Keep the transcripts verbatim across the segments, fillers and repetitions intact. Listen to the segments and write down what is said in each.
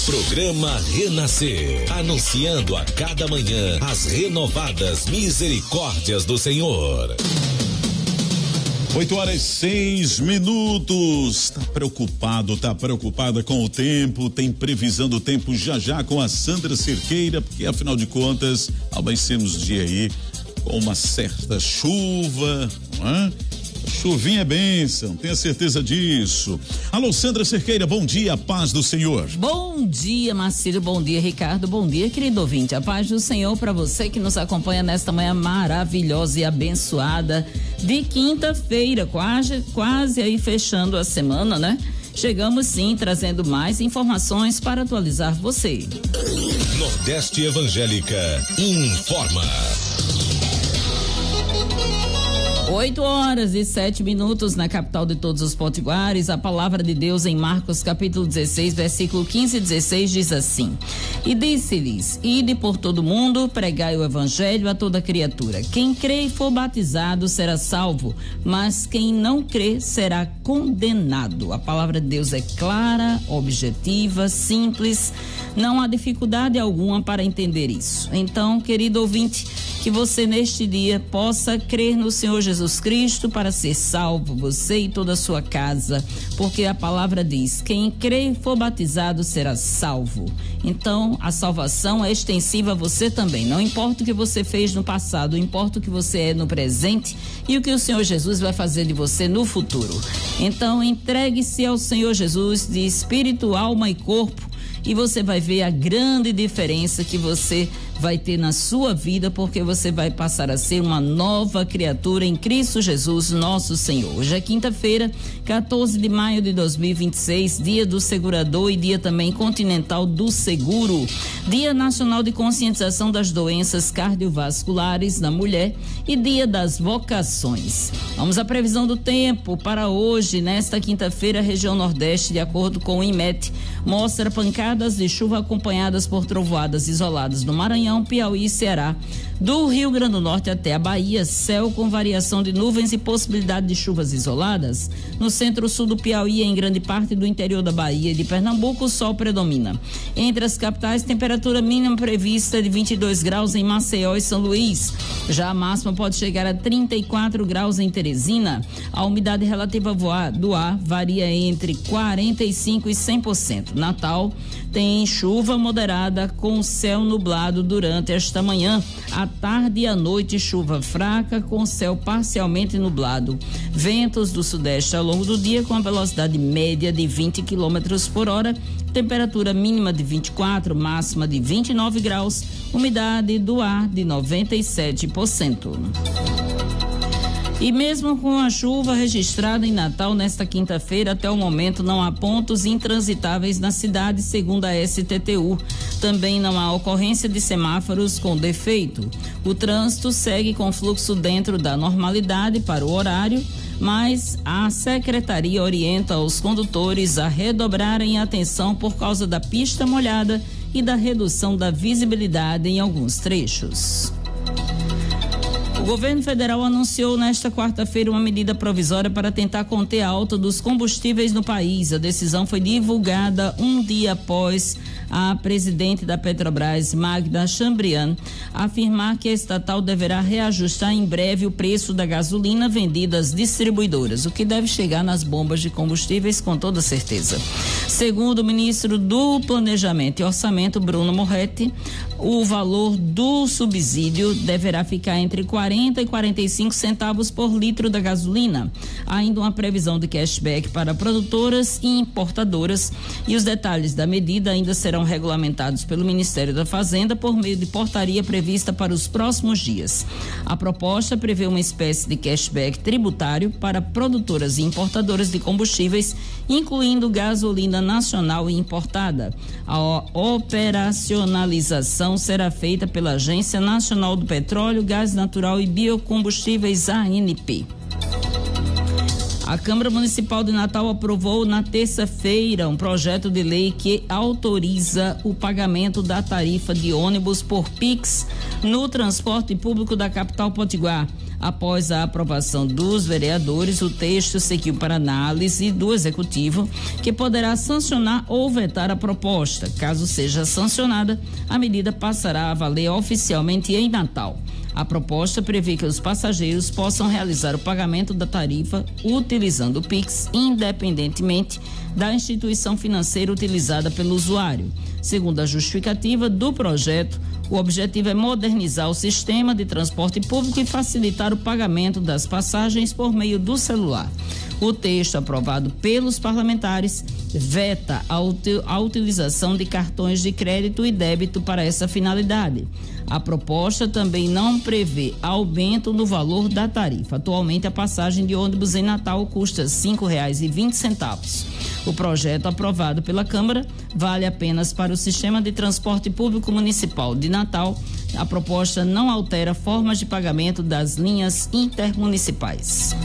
Programa Renascer, anunciando a cada manhã as renovadas misericórdias do Senhor. oito horas e seis minutos. Tá preocupado, tá preocupada com o tempo? Tem previsão do tempo já já com a Sandra Cerqueira, porque afinal de contas, amanhecemos o dia aí com uma certa chuva, não é? Chuvinha é bênção, tenha certeza disso. Alô, Sandra Cerqueira, bom dia, paz do Senhor. Bom dia, Marcílio, bom dia, Ricardo, bom dia, querido ouvinte. A paz do Senhor para você que nos acompanha nesta manhã maravilhosa e abençoada de quinta-feira, quase, quase aí fechando a semana, né? Chegamos sim, trazendo mais informações para atualizar você. Nordeste Evangélica informa. Oito horas e sete minutos na capital de todos os potiguares. A palavra de Deus em Marcos capítulo dezesseis, versículo quinze e dezesseis diz assim: E disse-lhes: Ide por todo o mundo, pregai o evangelho a toda criatura. Quem crê e for batizado será salvo, mas quem não crê será condenado. A palavra de Deus é clara, objetiva, simples. Não há dificuldade alguma para entender isso. Então, querido ouvinte, que você neste dia possa crer no Senhor Jesus Cristo para ser salvo, você e toda a sua casa, porque a palavra diz: quem crê e for batizado será salvo. Então, a salvação é extensiva a você também. Não importa o que você fez no passado, importa o que você é no presente e o que o Senhor Jesus vai fazer de você no futuro. Então, entregue-se ao Senhor Jesus de espírito, alma e corpo, e você vai ver a grande diferença que você vai ter na sua vida, porque você vai passar a ser uma nova criatura em Cristo Jesus, nosso Senhor. Hoje é quinta-feira, quatorze de maio de dois mil e vinte e seis, dia do segurador e dia também continental do seguro, dia nacional de conscientização das doenças cardiovasculares na mulher e dia das vocações. Vamos à previsão do tempo para hoje. Nesta quinta-feira, a região nordeste, de acordo com o IMET, mostra pancadas de chuva acompanhadas por trovoadas isoladas no Maranhão, Piauí e Ceará. Do Rio Grande do Norte até a Bahia, céu com variação de nuvens e possibilidade de chuvas isoladas. No centro-sul do Piauí e em grande parte do interior da Bahia e de Pernambuco, o sol predomina. Entre as capitais, temperatura mínima prevista de vinte e dois graus em Maceió e São Luís. Já a máxima pode chegar a trinta e quatro graus em Teresina. A umidade relativa do ar varia entre quarenta e cinco por cento e cem por cento. Natal tem chuva moderada com céu nublado durante esta manhã. À tarde e à noite, chuva fraca com céu parcialmente nublado. Ventos do sudeste ao longo do dia com a velocidade média de vinte quilômetros por hora. Temperatura mínima de vinte e quatro, máxima de vinte e nove graus. Umidade do ar de noventa e sete por cento. E mesmo com a chuva registrada em Natal nesta quinta-feira, até o momento não há pontos intransitáveis na cidade, segundo a S T T U. Também não há ocorrência de semáforos com defeito. O trânsito segue com fluxo dentro da normalidade para o horário, mas a secretaria orienta os condutores a redobrarem a atenção por causa da pista molhada e da redução da visibilidade em alguns trechos. O governo federal anunciou nesta quarta-feira uma medida provisória para tentar conter a alta dos combustíveis no país. A decisão foi divulgada um dia após a presidente da Petrobras, Magda Chambriand, afirmar que a estatal deverá reajustar em breve o preço da gasolina vendida às distribuidoras, o que deve chegar nas bombas de combustíveis com toda certeza. Segundo o ministro do Planejamento e Orçamento, Bruno Moretti, o valor do subsídio deverá ficar entre quarenta e quarenta e cinco centavos por litro da gasolina. Há ainda uma previsão de cashback para produtoras e importadoras, e os detalhes da medida ainda serão regulamentados pelo Ministério da Fazenda por meio de portaria prevista para os próximos dias. A proposta prevê uma espécie de cashback tributário para produtoras e importadoras de combustíveis, incluindo gasolina nacional e importada. A operacionalização será feita pela Agência Nacional do Petróleo, Gás Natural e Biocombustíveis, A N P. A Câmara Municipal de Natal aprovou na terça-feira um projeto de lei que autoriza o pagamento da tarifa de ônibus por Pix no transporte público da capital potiguar. Após a aprovação dos vereadores, o texto seguiu para análise do Executivo, que poderá sancionar ou vetar a proposta. Caso seja sancionada, a medida passará a valer oficialmente em Natal. A proposta prevê que os passageiros possam realizar o pagamento da tarifa utilizando o Pix, independentemente da instituição financeira utilizada pelo usuário. Segundo a justificativa do projeto, o objetivo é modernizar o sistema de transporte público e facilitar o pagamento das passagens por meio do celular. O texto aprovado pelos parlamentares veta a, util, a utilização de cartões de crédito e débito para essa finalidade. A proposta também não prevê aumento no valor da tarifa. Atualmente, a passagem de ônibus em Natal custa cinco reais e vinte centavos. O projeto aprovado pela Câmara vale apenas para o sistema de transporte público municipal de Natal. A proposta não altera formas de pagamento das linhas intermunicipais.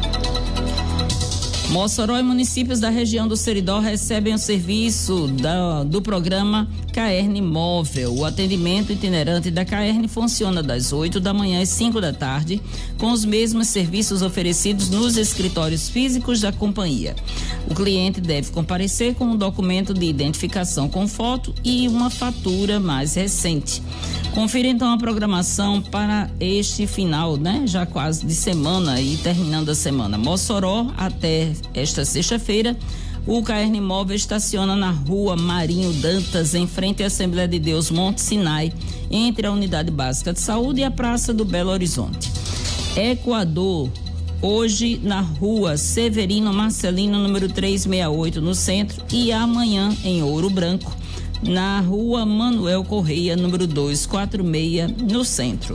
Mossoró e municípios da região do Seridó recebem o serviço da, do programa Caerne Móvel. O atendimento itinerante da Caerne funciona das oito da manhã às cinco da tarde, com os mesmos serviços oferecidos nos escritórios físicos da companhia. O cliente deve comparecer com um documento de identificação com foto e uma fatura mais recente. Confira então a programação para este final, né? Já quase de semana e terminando a semana. Mossoró até esta sexta-feira, o Caerne Móvel estaciona na rua Marinho Dantas, em frente à Assembleia de Deus Monte Sinai, entre a Unidade Básica de Saúde e a Praça do Belo Horizonte. Equador, hoje na rua Severino Marcelino, número trezentos e sessenta e oito, no centro, e amanhã em Ouro Branco, na rua Manuel Correia, número duzentos e quarenta e seis, no centro.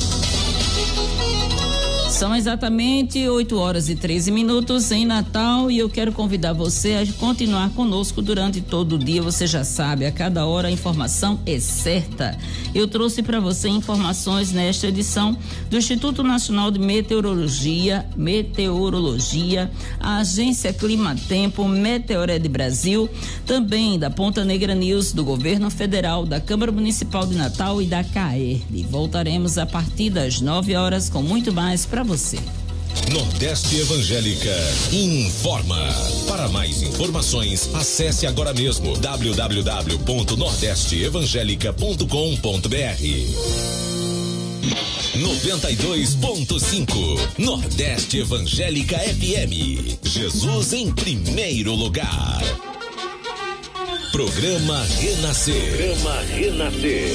São exatamente oito horas e treze minutos em Natal e eu quero convidar você a continuar conosco durante todo o dia. Você já sabe, a cada hora a informação é certa. Eu trouxe para você informações nesta edição do Instituto Nacional de Meteorologia, Meteorologia, a Agência Climatempo, Meteored Brasil, também da Ponta Negra News, do Governo Federal, da Câmara Municipal de Natal e da Caerne. Voltaremos a partir das nove horas com muito mais para você. Nordeste Evangélica informa. Para mais informações, acesse agora mesmo w w w ponto nordeste evangélica ponto com ponto b r. noventa e dois ponto cinco Nordeste Evangélica F M. Jesus em primeiro lugar. Programa Renascer. Programa Renascer.